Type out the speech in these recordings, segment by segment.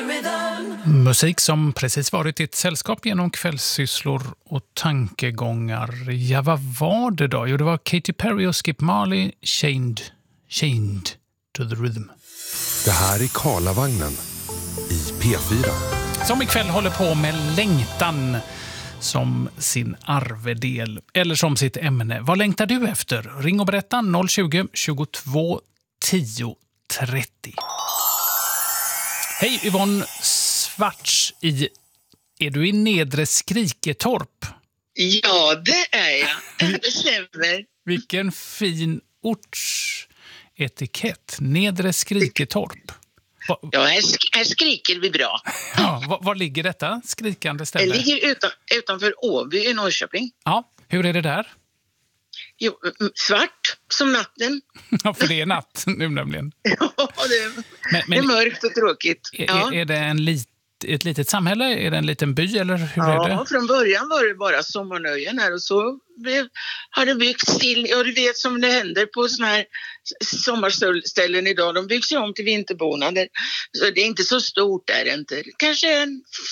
Musik som precis varit i ett sällskap genom kvällssysslor och tankegångar. Ja, vad var det då? Jo, det var Katy Perry och Skip Marley, Chained to the Rhythm. Det här är Karlavagnen i P4. Som ikväll håller på med längtan som sin arvedel, eller som sitt ämne. Vad längtar du efter? Ring och berätta 020-22 10 30. Hej Yvonne Svarts, är du i Nedre Skriketorp? Ja, det är jag. Det stämmer. Vilken fin ortsetikett. Nedre Skriketorp. Ja, här skriker vi bra. Ja, var ligger detta skrikande ställe? Det ligger utanför Åby i Norrköping. Ja, hur är det där? Jo, svart som natten. Ja, för det är natt nu nämligen. Ja, det är mörkt och tråkigt. Ja. Är det ett litet samhälle? Är det en liten by eller hur är det? Ja, från början var det bara sommarnöjen här och så har det byggts till. Ja, du vet som det händer på såna här sommarställen idag. De byggs ju om till vinterbonader. Så det är inte så stort där inte. Kanske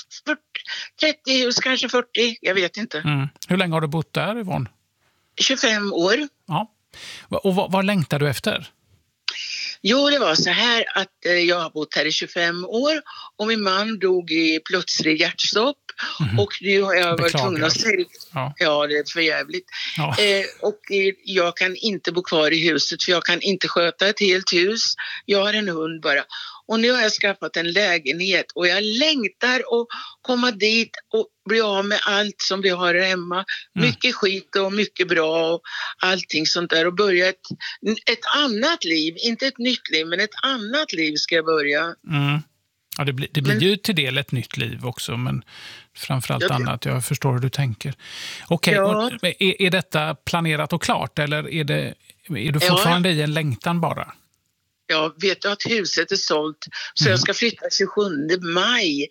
30 hus, kanske 40. Jag vet inte. Mm. Hur länge har du bott där, Yvonne? 25 år. Ja. Och vad längtar du efter? Jo, det var så här att jag har bott här i 25 år och min man dog i plötslig hjärtstopp. Och nu har jag varit tvungen att sälja. Ja, det är för jävligt. Ja. Och jag kan inte bo kvar i huset för jag kan inte sköta ett helt hus. Jag har en hund bara. Och nu har jag skaffat en lägenhet och jag längtar att komma dit och bli av med allt som vi har hemma. Mycket skit och mycket bra och allting sånt där. Och börja ett annat liv, inte ett nytt liv men ett annat liv ska jag börja. Mm. Ja, det blir ju till del ett nytt liv också, men framförallt annat. Jag förstår hur du tänker. Okej, ja. Är detta planerat och klart eller är du fortfarande i en längtan bara? Jag vet att huset är sålt så jag ska flytta 27 maj.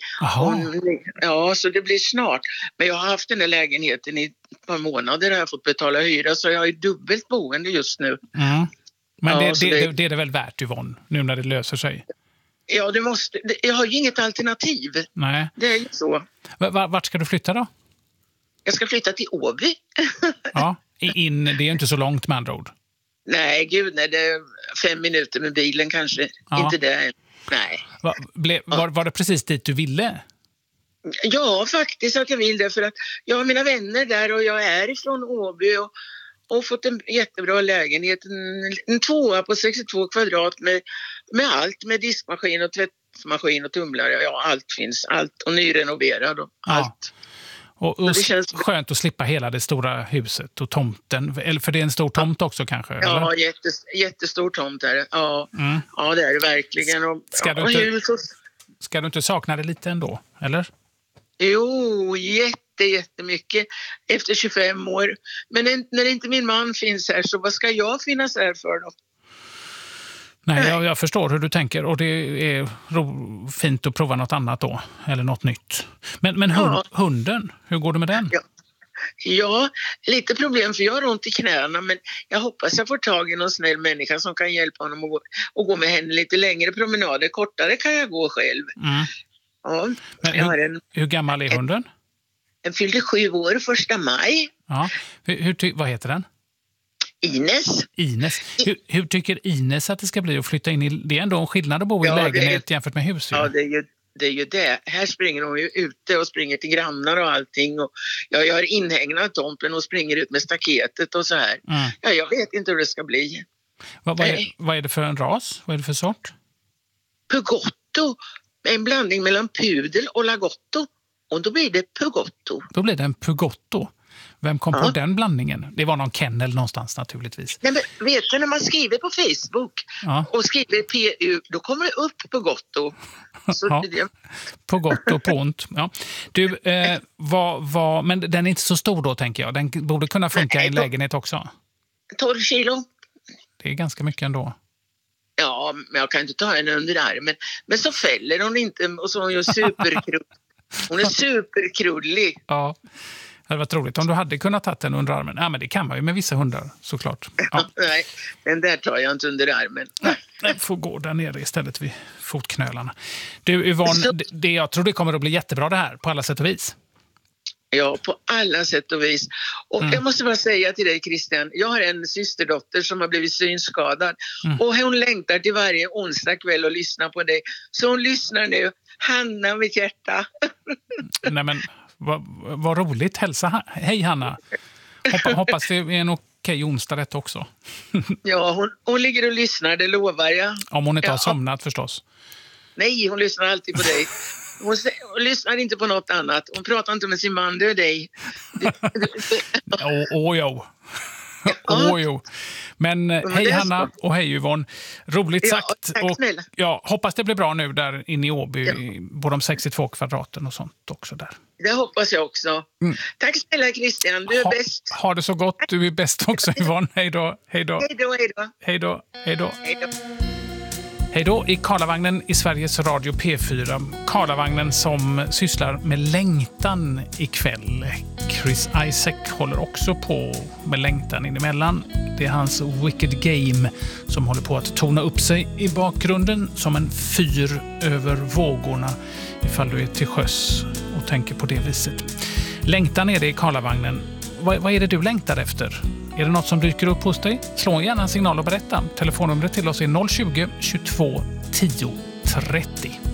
Ja, så det blir snart. Men jag har haft den här lägenheten i ett par månader och jag har fått betala hyra så jag är dubbelt boende just nu. Mm. Men det är det väl värt, Yvonne, nu när det löser sig? Ja, jag har ju inget alternativ. Nej. Det är ju så. Vart ska du flytta då? Jag ska flytta till Åby. Ja, det är ju inte så långt med andra ord. Nej, gud, nej, det är 5 minuter med bilen kanske. Ja. Inte det, nej. Var det precis dit du ville? Ja, faktiskt att jag vill det för att jag har mina vänner där och jag är ifrån Åby och fått en jättebra lägenhet. En 2 på 62 kvadrat med allt, med diskmaskin och tvättmaskin och tumlare. Ja, allt finns, allt och nyrenoverad och allt. Och det känns skönt att slippa hela det stora huset och tomten. Eller för det är en stor tomt också kanske? Ja, eller? jättestor tomt är det. Ja, ja, det är det verkligen. Och ska du inte sakna det lite ändå, eller? Jo, jättemycket efter 25 år. Men när inte min man finns här så vad ska jag finnas här för då? Nej, jag förstår hur du tänker och det är fint att prova något annat då, eller något nytt. Men hunden, hur går det med den? Ja, lite problem för jag har ont i knäna men jag hoppas jag får tag i någon snäll människa som kan hjälpa honom att gå med henne lite längre promenader. Kortare kan jag gå själv. Mm. Ja, men hur gammal är hunden? Den fyllde 7 år 1 maj. Ja. Vad heter den? Ines. Hur tycker Ines att det ska bli att flytta in i... Det är ändå en skillnad att bo i lägenhet jämfört med hus. Ja, det är ju det. Här springer hon ju ute och springer till grannar och allting. Och jag har inhägnat tomten och springer ut med staketet och så här. Mm. Ja, jag vet inte hur det ska bli. Vad är det för en ras? Vad är det för sort? Pugotto. En blandning mellan pudel och lagotto. Och då blir det Pugotto. Då blir det en Pugotto. Vem kom på den blandningen? Det var någon kennel någonstans naturligtvis. Nej, men vet du, när man skriver på Facebook och skriver PU, då kommer det upp Pugotto. Så Pugotto på ont. Ja. Du, men den är inte så stor då tänker jag. Den borde kunna funka i en lägenhet också. 12 kilo. Det är ganska mycket ändå. Ja, men jag kan inte ta henne under armen. Men så fäller hon inte och så är hon ju superkrullig. Hon är superkrullig. Ja. Det var roligt om du hade kunnat ta den under armen. Ja, men det kan man ju med vissa hundar, såklart. Ja. Nej, den där tar jag inte under armen. Den får gå där nere istället vid fotknölarna. Du, Yvonne, jag tror det kommer att bli jättebra det här, på alla sätt och vis. Ja, på alla sätt och vis. Och jag måste bara säga till dig, Christian, jag har en systerdotter som har blivit synskadad. Och hon längtar till varje onsdag kväll och lyssnar på dig. Så hon lyssnar nu. Hanna, mitt hjärta. Nej, men vad roligt. Hälsa. Hej, Hanna. Hoppas det är en okej onsdag rätt också. Ja, hon ligger och lyssnar, det lovar jag. Om hon inte har somnat förstås. Nej, hon lyssnar alltid på dig. Hon lyssnar inte på något annat. Hon pratar inte med sin man, det är dig. Jo. Men hej Hanna och hej Yvonne. Roligt sagt. Tack snälla. Och hoppas det blir bra nu där inne i Åby, på de 62 kvadraten och sånt också där. Det hoppas jag också. Tack snälla Christian, du är bäst. Ha det så gott, du är bäst också Yvonne. Hej då. Hej då i Karlavagnen i Sveriges Radio P4. Karlavagnen som sysslar med längtan ikväll. Chris Isaak håller också på med längtan inemellan. Det är hans Wicked Game som håller på att tona upp sig i bakgrunden som en fyr över vågorna ifall du är till sjöss och tänker på det viset. Längtan är det i Karlavagnen. Vad är det du längtar efter? Är det något som dyker upp hos dig? Slå gärna en signal och berätta. Telefonnumret till oss är 020 22 10 30.